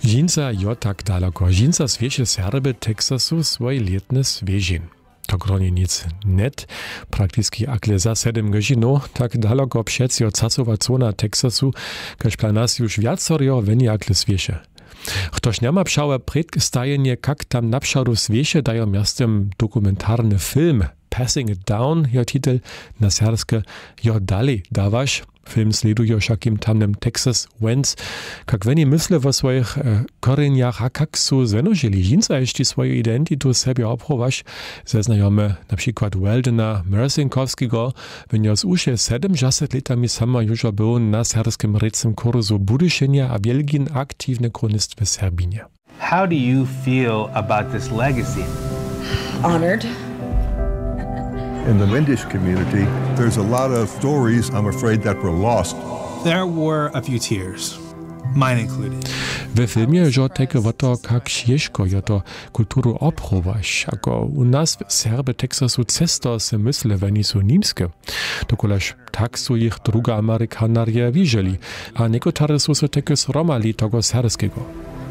Žinca jo tak daleko. Žinca svieše Serby Teksasu svoj letne sviežin. To gronie nic net, praktiski akle za 7 godzin, tak daleko přecio cacowa zona Teksasu, kaž dla nas już viacorio veni akle svieše. Ktoś nie ma pszałe predgestajenie, jak tam napszadu svieše, dają miastem dokumentarny film Passing It Down, jo titel na serbskie jo dalej dawaš. Film sleduje všakim tamnem Texas Wentz, kak veni mysle o svojich korenjach, a kak su zvenožili žinca ešte svoju identitu sebe oprovaš, zeznajome na przykład Weldona Mersinkowskiego, venjo z uše 70 letami sama južo był na serbskim recym kurzu budyšenja a wielgin aktywny kronist w Serbinie. How do you feel about this legacy? Honored. In the Windish community, there's a lot of stories, I'm afraid, that were lost. There were a few tears, mine included. W filmie jo teke o to, kak ciężko je to kulturu oprowaš, ako u nas w Serby Teksasu cesto se mysle veni su nimskie. Dokolež tak su ich druga Amerykanarje widzieli, a niekotare su se teke sromali tego serskiego.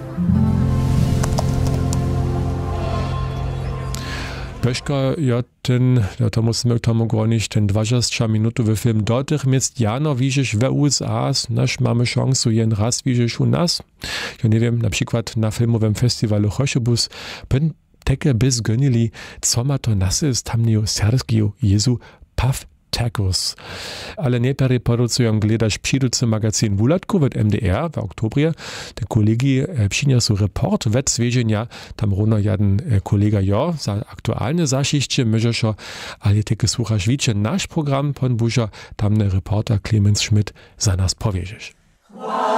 Beška ja to musimy tomu gronić, ten 20 minutowy film do tych miejsc jano widzisz w USA, nasz mamy szansę jen raz widzisz u nas. Ja nie wiem, na przykład na filmowym festiwalu Choszebus, ben teke bez gönili, co ma to nasy z tamnego serbskiego Jezu Paw Tacos. Ale nie pereproducują gledasz przyjducy magazyn Wulatku w MDR w oktobrie. Te kolegi przyniosą report wet zwierzenia, tam runo jeden kolega jo za aktualne zaszyście myżeszo, ale teke słuchasz wicze nasz program, pan Burza, tamne reporter Clemens Schmidt za nas powieziesz.